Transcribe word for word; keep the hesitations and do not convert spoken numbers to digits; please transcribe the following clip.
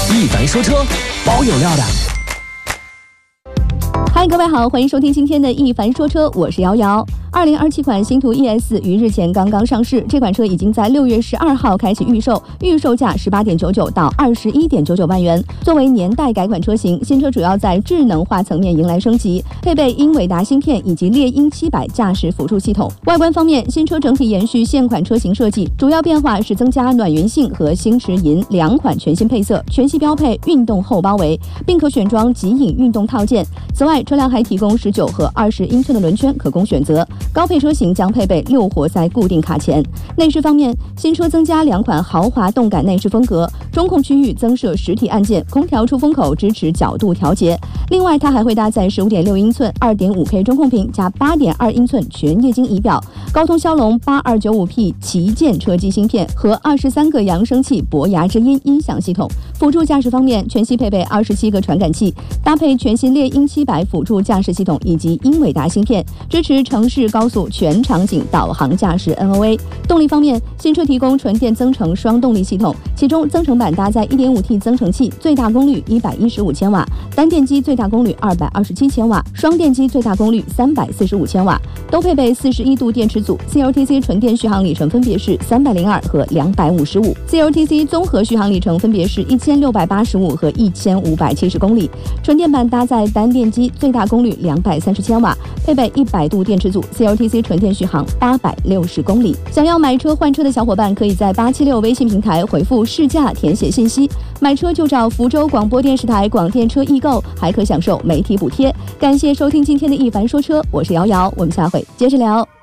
一凡说车，包有料的。 嗨，各位好，欢迎收听今天的一凡说车，我是瑶瑶。二零二七款星途 E S 于日前刚刚上市，这款车已经在六月十二号开启预售，预售价十八点九九到二十一点九九万元。作为年代改款车型，新车主要在智能化层面迎来升级，配备英伟达芯片以及猎鹰七百驾驶辅助系统。外观方面，新车整体延续现款车型设计，主要变化是增加暖云性和星驰银两款全新配色，全系标配运动后包围，并可选装极影运动套件。此外，车辆还提供十九和二十英寸的轮圈可供选择。高配车型将配备六活塞固定卡钳。内饰方面，新车增加两款豪华动感内饰风格，中控区域增设实体按键，空调出风口支持角度调节。另外，它还会搭载 十五点六英寸 二点五K 中控屏加 八点二英寸全液晶仪表，高通骁龙 八二九五P 旗舰车机芯片和二十三个扬声器博雅之音音响系统。辅助驾驶方面，全系配备二十七个传感器，搭配全新猎鹰七百辅助驾驶系统以及英伟达芯片，支持城市高速全场景导航驾驶 N O A。 动力方面，新车提供纯电增程双动力系统，其中增程版搭载 一点五T 增程器，最大功率一百一十五千瓦，单电机最大功率二百二十七千瓦，双电机最大功率三百四十五千瓦，都配备四十一度电池组。 C L T C 纯电续航里程分别是三百零二和两百五十五， C L T C 综合续航里程分别是一千六百八十五和一千五百七十公里。纯电版搭载单电机，最大功率两百三十千瓦，配备一百度电池组， C L T C 纯电续航八百六十公里。想要买车换车的小伙伴，可以在八七六微信平台回复试驾填写信息，买车就找福州广播电视台广电车易购，还可享受媒体补贴。感谢收听今天的一凡说车，我是瑶瑶，我们下回接着聊。